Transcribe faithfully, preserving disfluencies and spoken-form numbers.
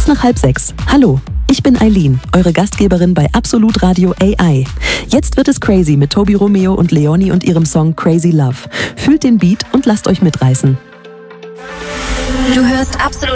Kurz nach halb sechs. Hallo, ich bin Eileen, eure Gastgeberin bei Absolut Radio A I. Jetzt wird es crazy mit Tobi Romeo und Leonie und ihrem Song Crazy Love. Fühlt den Beat und lasst euch mitreißen. Du hörst Absolut